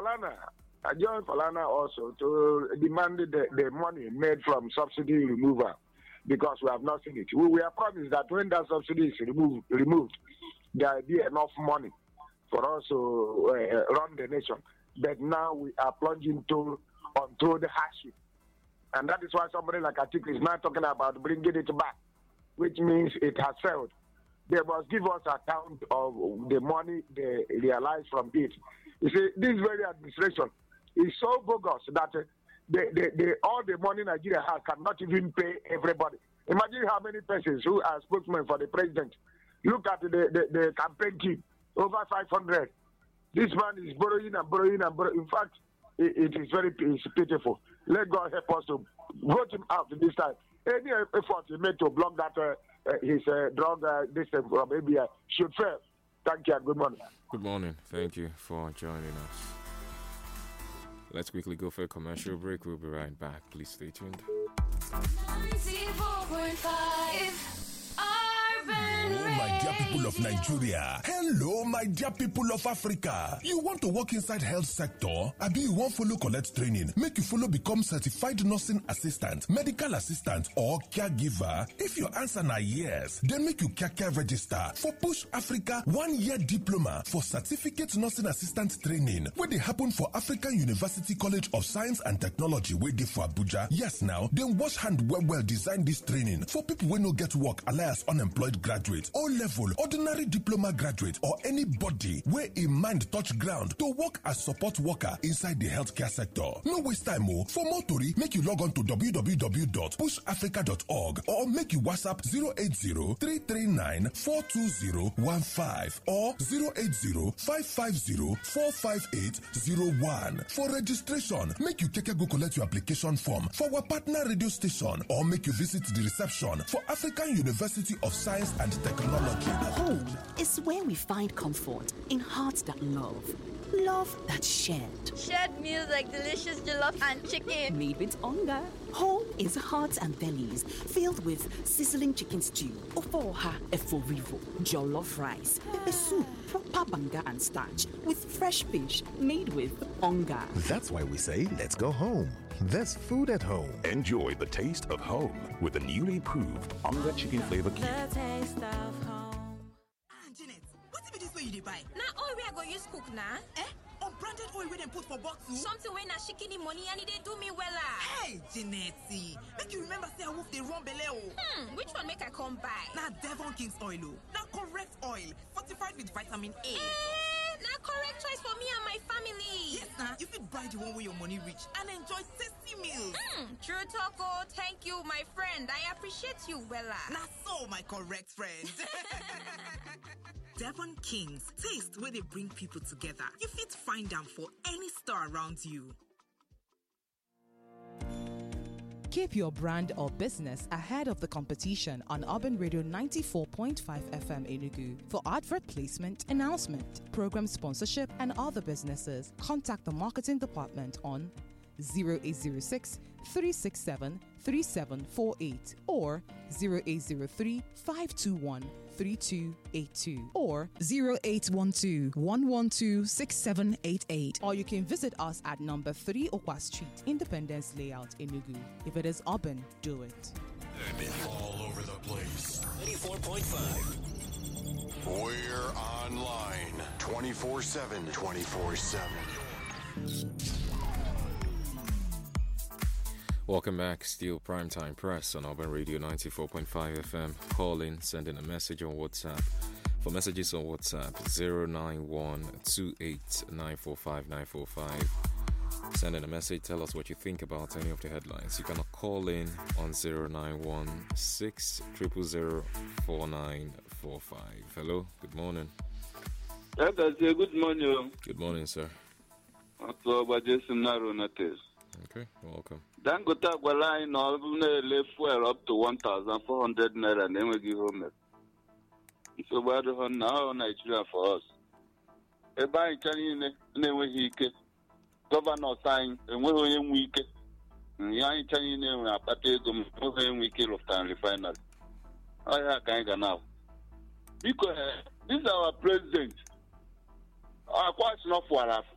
Falana. I joined Falana also to demand the money made from subsidy removal because we have not seen it. We are promised that when that subsidy is removed, there will be enough money for us to run the nation. But now we are plunging to untold hardship. And that is why somebody like Atiku is now talking about bringing it back, which means it has failed. They must give us account of the money they realize from it. You see, this very administration is so bogus that all the money Nigeria has cannot even pay everybody. Imagine how many persons who are spokesmen for the president. Look at the campaign team, over 500. This man is borrowing and borrowing and borrowing. In fact, it is very pitiful. Let God help us to vote him out this time. Any effort he made to block that his drug distance from ABI should fail. Thank you and good morning. Good morning. Thank you for joining us. Let's quickly go for a commercial break. We'll be right back. Please stay tuned. 94.5 Hello, my dear people of Nigeria. Hello, my dear people of Africa. You want to work inside health sector? Abi you want follow collect training? Make you follow become certified nursing assistant, medical assistant, or caregiver? If your answer na yes, then make you care register for Push Africa 1-year diploma for certificate nursing assistant training, where they happen for African University College of Science and Technology, where they for Abuja. Yes, now then wash hand well design this training for people who no get work, alias unemployed graduate, O-level, ordinary diploma graduate, or anybody where a mind touch ground to work as support worker inside the healthcare sector. No waste time, oh. For more tori, make you log on to www.pushafrica.org or make you WhatsApp 080-339-42015 or 080-550-45801. For registration, make you go collect your application form for our partner radio station or make you visit the reception for African University of Science and Technology. Home is where we find comfort in hearts that love that shared meals like delicious jollof and chicken made with hunger. Home is hearts and bellies filled with sizzling chicken stew, ofoha eforivo, jollof rice, pepper soup, proper banga and starch with fresh fish made with hunger. That's why we say let's go home. There's food at home. Enjoy the taste of home with the newly approved Onga Chicken Flavor Cube. The taste of home. Janet, what be this way you buy? Now all we are going to use cook now. Unbranded oil we dem put for bottle. Something when na shikini money and it do me wella. Hey, Janet, make you remember say I wolf the run belle. Which one make I come buy? Now Devon King's oil, now correct oil, fortified with vitamin A. Now correct choice for me and my family. Yes, now you fit buy the one where your money reach and enjoy tasty meals. True talko, thank you, my friend. I appreciate you, wella. Now so, my correct friend. Devon Kings, taste where they bring people together. You fit find them for any store around you. Keep your brand or business ahead of the competition on Urban Radio 94.5 FM Enugu. For advert placement, announcement, program sponsorship, and other businesses, contact the marketing department on 0806 367 3748 or 0803 521 3282 or 0812 112 6788, or you can visit us at number 3 Okwa Street, Independence Layout, Enugu. If it is urban, do it. All over the place. 94.5. We're online 24/7. 24/7. Welcome back. Still Primetime Press on Urban Radio 94.5 FM. Call in, send in a message on WhatsApp. For messages on WhatsApp, 09128945945. Send in a message, tell us what you think about any of the headlines. You can call in on 09160004945. Hello, good morning. Good morning. Good morning, sir. Okay, welcome. Dangote Agwala no fuel up to 1,400 naira and then we give home. So where do now Nigeria for us? A buy Chinese name we governor sign and we will week. Young Chinese name are party to we kill of time refinery. I have kind of now. Because this is our president. Our question not for us.